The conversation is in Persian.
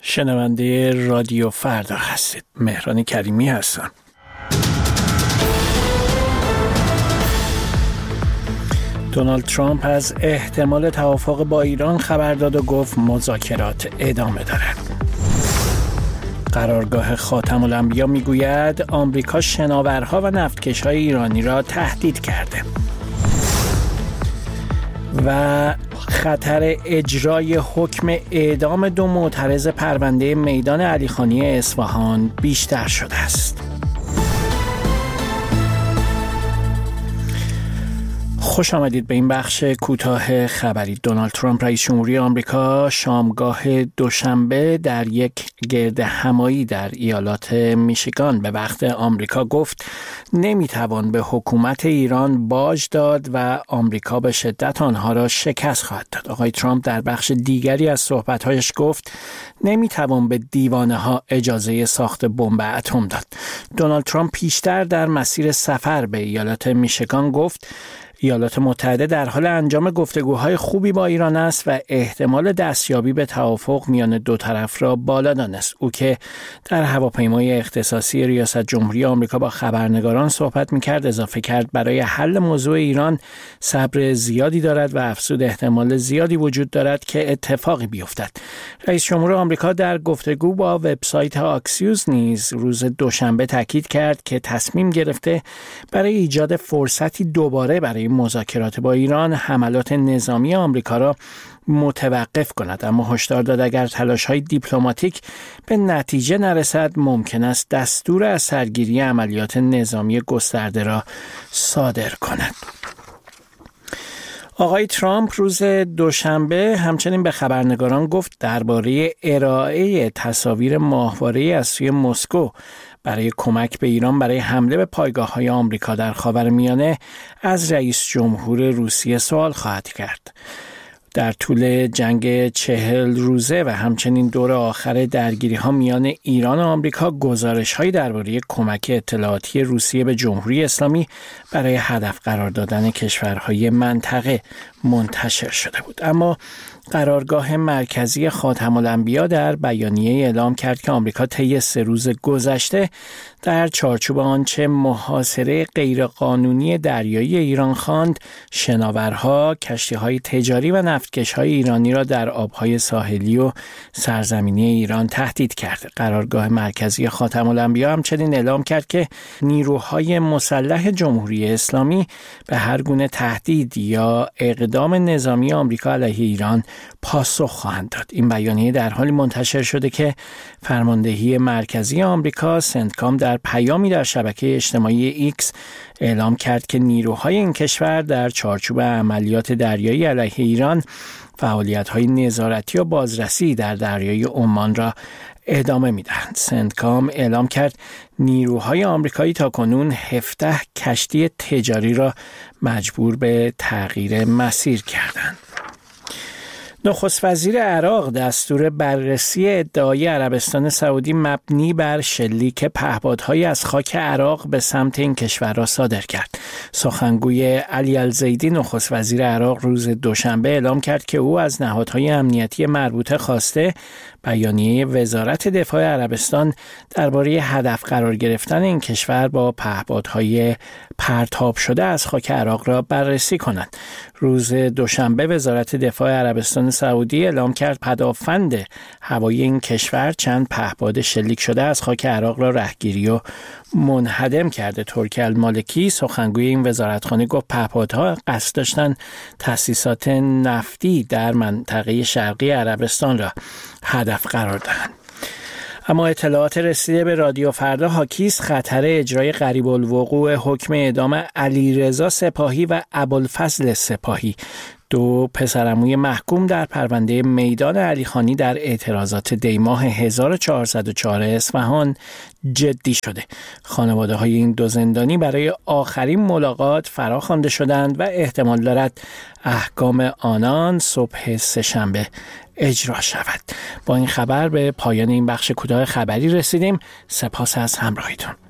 شنونده رادیو فردا هستید. مهران کریمی هستم. دونالد ترامپ از احتمال توافق با ایران خبر داد و گفت مذاکرات ادامه دارد. قرارگاه خاتم الانبیا میگوید آمریکا شناورها و نفتکش‌های ایرانی را تهدید کرده. و خطر اجرای حکم اعدام 2 معترض پرونده میدان علیخانی اصفهان بیشتر شده است. خوش آمدید به این بخش کوتاه خبری. دونالد ترامپ رئیس جمهوری آمریکا شامگاه دوشنبه در یک گردهمایی در ایالات میشیگان به وقت آمریکا گفت نمیتوان به حکومت ایران باج داد و آمریکا به شدت آنها را شکست خواهد داد. آقای ترامپ در بخش دیگری از صحبت‌هایش گفت نمیتوان به دیوانه‌ها اجازه ساخت بمب اتم داد. دونالد ترامپ پیشتر در مسیر سفر به ایالات میشیگان گفت ایالات متحده در حال انجام گفتگوهای خوبی با ایران است و احتمال دستیابی به توافق میان دو طرف را بالا دانست. او که در هواپیمای اختصاصی ریاست جمهوری آمریکا با خبرنگاران صحبت می‌کرد اضافه کرد برای حل موضوع ایران صبر زیادی دارد و افزود احتمال زیادی وجود دارد که اتفاقی بیفتد. رئیس جمهور آمریکا در گفتگو با وبسایت آکسیوس نیز روز دوشنبه تاکید کرد که تصمیم گرفته برای ایجاد فرصتی دوباره برای مذاکرات با ایران حملات نظامی آمریکا را متوقف کند، اما هشدار داد اگر تلاش‌های دیپلماتیک به نتیجه نرسد ممکن است دستور از سرگیری عملیات نظامی گسترده را صادر کند. آقای ترامپ روز دوشنبه همچنین به خبرنگاران گفت درباره ارائه تصاویر ماهواره‌ای از سوی مسکو برای کمک به ایران برای حمله به پایگاه‌های آمریکا در خاورمیانه از رئیس جمهور روسیه سوال خواهد کرد. در طول جنگ 40 روزه و همچنین دور آخر درگیری‌ها میان ایران و آمریکا گزارش‌هایی درباره کمک اطلاعاتی روسیه به جمهوری اسلامی برای هدف قرار دادن کشورهای منطقه منتشر شده بود. اما قرارگاه مرکزی خاتم الانبیا در بیانیه اعلام کرد که آمریکا طی 3 روز گذشته در چارچوب آنچه محاصره غیرقانونی دریایی ایران خواند شناورها، کشتی‌های تجاری و نفتکش‌های ایرانی را در آب‌های ساحلی و سرزمینی ایران تهدید کرد. قرارگاه مرکزی خاتم الانبیا همچنین اعلام کرد که نیروهای مسلح جمهوری اسلامی به هر گونه تهدید یا اقدام نظامی آمریکا علیه ایران پاسخ خواهند داد. این بیانیه در حالی منتشر شده که فرماندهی مرکزی آمریکا سنتکام در پیامی در شبکه اجتماعی ایکس اعلام کرد که نیروهای این کشور در چارچوب عملیات دریایی علیه ایران فعالیت‌های نظارتی و بازرسی در دریای عمان را ادامه می‌دهند. سنتکام اعلام کرد نیروهای آمریکایی تاکنون 17 کشتی تجاری را مجبور به تغییر مسیر کردند. نخست وزیر عراق دستور بررسی ادعای عربستان سعودی مبنی بر شلیک پهپادهای از خاک عراق به سمت این کشور را صادر کرد. سخنگوی علی الزیدی نخست وزیر عراق روز دوشنبه اعلام کرد که او از نهادهای امنیتی مربوطه خواسته بیانیه وزارت دفاع عربستان درباره هدف قرار گرفتن این کشور با پهپادهای پرتاب شده از خاک عراق را بررسی کنند. روز دوشنبه وزارت دفاع عربستان سعودی اعلام کرد پدافند هوایی این کشور چند پهپاد شلیک شده از خاک عراق را رهگیری و منهدم کرده. ترکی المالکی سخنگوی این وزارتخانه گفت پهپادها قصد داشتند تأسیسات نفتی در منطقه شرقی عربستان را هدف قرار دهند. اما اطلاعات رسیده به رادیو فردا حاکی است خطر اجرای قریب الوقوع حکم اعدام علیرضا سپاهی و ابوالفضل سپاهی، 2 پسرعموی محکوم در پرونده میدان علیخانی در اعتراضات دیماه 1404 اصفهان جدی شده. خانواده های این 2 زندانی برای آخرین ملاقات فراخوانده شدند و احتمال دارد احکام آنان صبح سه‌شنبه اجرا شود. با این خبر به پایان این بخش کوتاه خبری رسیدیم. سپاس از همراهیتون.